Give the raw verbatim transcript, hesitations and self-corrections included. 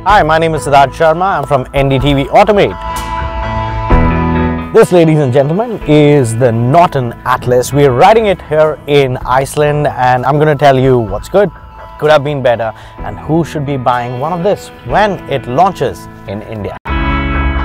Hi, my name is Siddharth Sharma. I'm from N D T V Automate. This, ladies and gentlemen, is the Norton Atlas. We're riding it here in Iceland, and I'm going to tell you what's good, what could have been better, and who should be buying one of this when it launches in India.